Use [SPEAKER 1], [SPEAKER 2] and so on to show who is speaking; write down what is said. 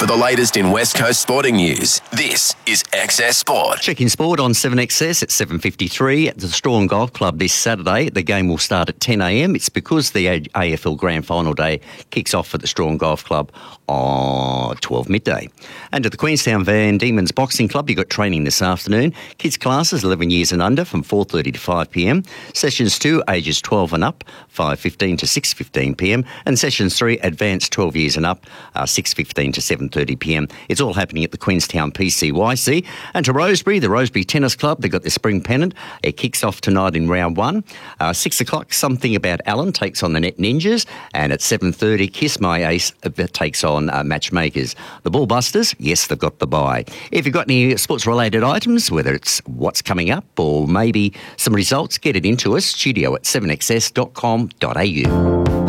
[SPEAKER 1] For the latest in West Coast sporting news, this is XS Sport.
[SPEAKER 2] Checking sport on 7XS at 7:53 at the Strahan Golf Club this Saturday. The game will start at 10 a.m. It's because the AFL Grand Final Day kicks off at the Strahan Golf Club on 12 midday. And at the Queenstown Van Diemen's Boxing Club, you've got training this afternoon. Kids classes 11 years and under from 4:30 to 5 p.m. Sessions 2, ages 12 and up, 5:15 to 6:15 p.m. And Sessions 3, advanced 12 years and up, 6:15 to 7:30 p.m. It's all happening at the Queenstown PCYC. And to Rosebery, the Rosebery Tennis Club, they've got their spring pennant. It kicks off tonight in round 1. 6 o'clock, Something About Alan takes on the Net Ninjas. And at 7:30, Kiss My Ace takes on Matchmakers. The Ballbusters, yes, they've got the bye. If you've got any sports-related items, whether it's what's coming up or maybe some results, get it into us, studio at 7xs.com.au.